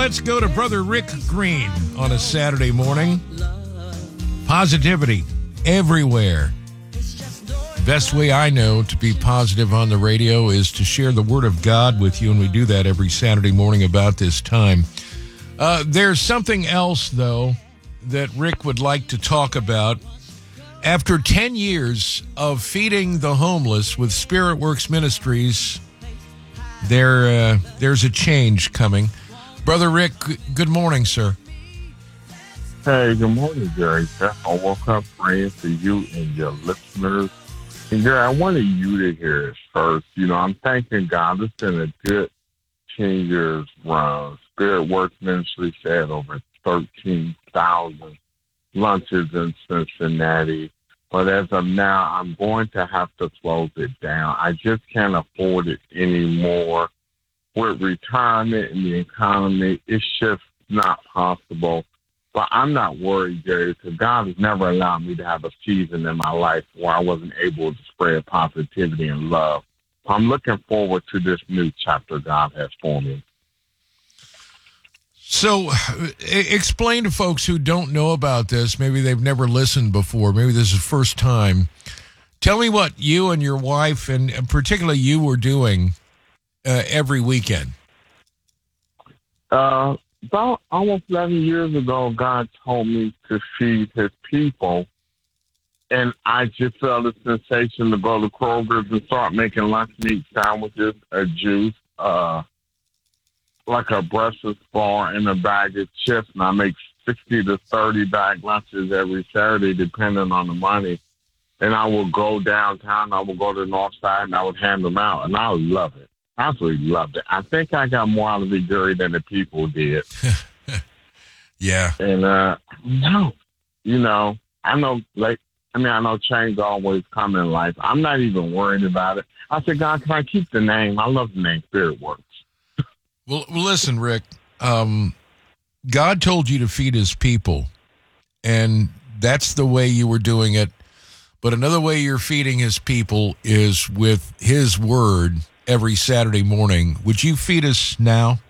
let's go to Brother Rick Green on a Saturday morning. Positivity everywhere. Best way I know to be positive on the radio is to share the Word of God with you, and we do that every Saturday morning about this time. There's something else, though, that Rick would like to talk about. After 10 years of feeding the homeless with Spirit Works Ministries, there's a change coming. Brother Rick, good morning, sir. Hey, good morning, Gary. I woke up praying for you and your listeners. And Gary, I wanted you to hear it first. You know, I'm thanking God. It's been a good 10 years run. Spirit Works Ministry had over 13,000 lunches in Cincinnati. But as of now, I'm going to have to close it down. I just can't afford it anymore. With retirement and the economy, it's just not possible. But I'm not worried, Jerry, because God has never allowed me to have a season in my life where I wasn't able to spread positivity and love. I'm looking forward to this new chapter God has for me. So explain to folks who don't know about this, maybe they've never listened before, maybe this is the first time. Tell me what you and your wife, and particularly you, were doing every weekend. About almost 11 years ago, God told me to feed his people. And I just felt a sensation to go to Kroger's and start making lunch meat sandwiches, a juice, like a breakfast bar and a bag of chips. And I make 60 to 30 bag lunches every Saturday, depending on the money. And I will go downtown, I will go to the north side, and I would hand them out. And I would love it. I absolutely loved it. I think I got more out of it, Gary, than the people did. Yeah. And, no, you know, I know change always come in life. I'm not even worried about it. I said, God, can I keep the name? I love the name Spirit Works. Well, listen, Rick, God told you to feed his people, and that's the way you were doing it. But another way you're feeding his people is with his word every Saturday morning. Would you feed us now?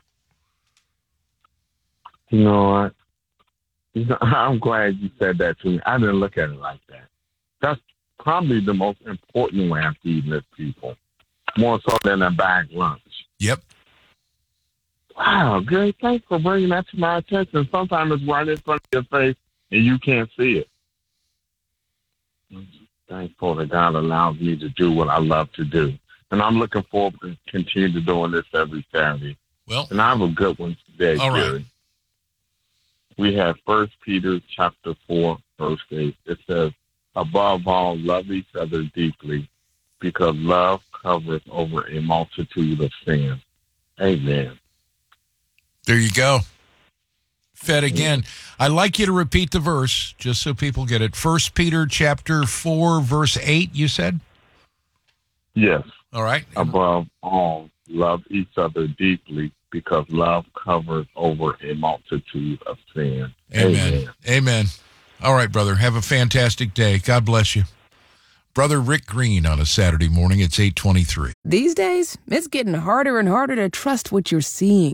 You know what? I'm glad you said that to me. I didn't look at it like that. That's probably the most important way I'm feeding this people, more so than a bag lunch. Yep. Wow, great. Thanks for bringing that to my attention. Sometimes it's right in front of your face and you can't see it. I'm thankful that God allows me to do what I love to do. And I'm looking forward to continue to doing this every Saturday. Well, and I have a good one today, all Gary. Right. We have 1 Peter chapter 4, verse 8. It says, above all, love each other deeply, because love covers over a multitude of sins. Amen. There you go. Fed again. I'd like you to repeat the verse, just so people get it. 1 Peter chapter 4, verse 8, you said? Yes. All right. Above all, love each other deeply, because love covers over a multitude of sins. Amen. Amen. All right, brother. Have a fantastic day. God bless you. Brother Rick Green on a Saturday morning. It's 8:23. These days, it's getting harder and harder to trust what you're seeing.